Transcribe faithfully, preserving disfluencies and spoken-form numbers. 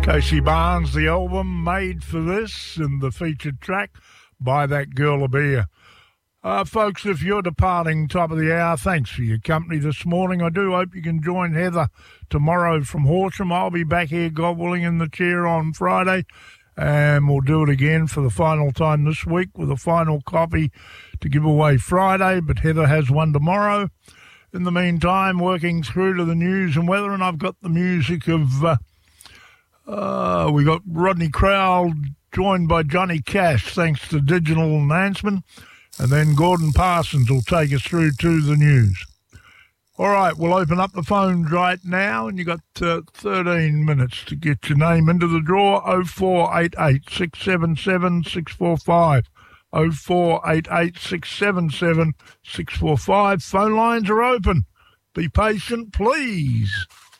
Casey Barnes, the album Made for This, and the featured track Buy That Girl a Beer. Uh, folks, if you're departing top of the hour, thanks for your company this morning. I do hope you can join Heather tomorrow from Horsham. I'll be back here, God willing, in the chair on Friday, and we'll do it again for the final time this week with a final copy to give away Friday, but Heather has one tomorrow. In the meantime, working through to the news and weather, and I've got the music of... Uh, Uh, we got Rodney Crowell joined by Johnny Cash, thanks to digital announcement. And then Gordon Parsons will take us through to the news. All right, we'll open up the phones right now, and you got uh, thirteen minutes to get your name into the draw. oh four eight eight, six seven seven, six four five. oh four eight eight, six seven seven, six four five. Phone lines are open. Be patient, please.